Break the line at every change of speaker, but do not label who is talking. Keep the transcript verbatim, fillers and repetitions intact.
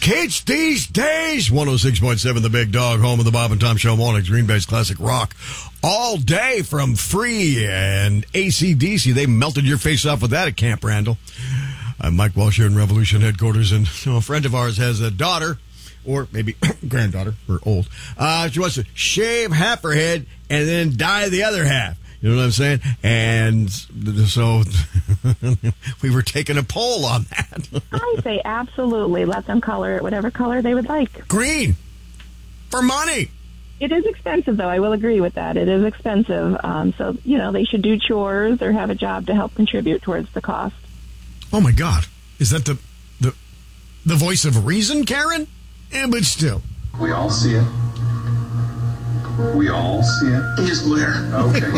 kids these days. one oh six point seven The Big Dog, home of the Bob and Tom Show mornings. Green Bay's classic rock all day from Free and A C D C. They melted your face off with that at Camp Randall. I'm Mike Walsh here in Revolution headquarters, and you know, a friend of ours has a daughter, or maybe granddaughter, we're old. Uh, she wants to shave half her head and then dye the other half. You know what I'm saying? And so we were taking a poll on that.
I say absolutely. Let them color it whatever color they would like.
Green. For money.
It is expensive, though. I will agree with that. It is expensive. Um, so, you know, they should do chores or have a job to help contribute towards the cost.
Oh, my God. Is that the the, the voice of reason, Karen? Yeah, but still.
We all see it. We all see it.
Yes, Blair.
Okay.